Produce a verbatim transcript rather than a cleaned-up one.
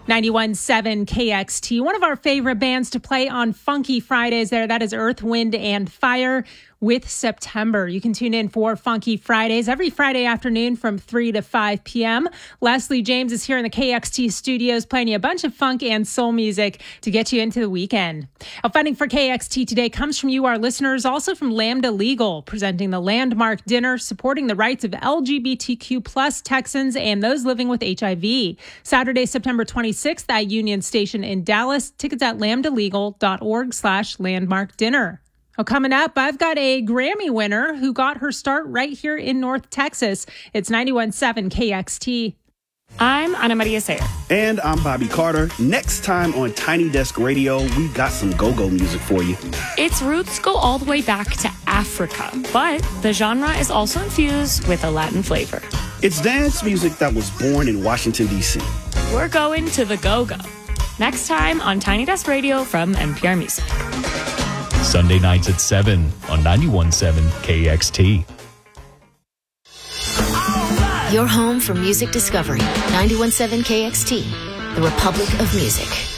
ninety-one point seven K X T, one of our favorite bands to play on Funky Fridays there. That is Earth, Wind, and Fire with September. You can tune in for Funky Fridays every Friday afternoon from three to five p.m. Leslie James is here in the K X T studios playing you a bunch of funk and soul music to get you into the weekend. Our funding for K X T today comes from you, our listeners, also from Lambda Legal, presenting the Landmark Dinner, supporting the rights of L G B T Q plus Texans and those living with H I V. Saturday, September twenty-sixth at Union Station in Dallas. Tickets at lambdalegal.org slash landmark dinner. Well, coming up, I've got a Grammy winner who got her start right here in North Texas. It's ninety-one point seven K X T. I'm Ana Maria Sayer. And I'm Bobby Carter. Next time on Tiny Desk Radio, we've got some go-go music for you. Its roots go all the way back to Africa, but the genre is also infused with a Latin flavor. It's dance music that was born in Washington, D C. We're going to the go-go. Next time on Tiny Desk Radio from N P R Music. Sunday nights at seven on ninety-one point seven K X T. Your home for music discovery. ninety-one point seven K X T, the Republic of Music.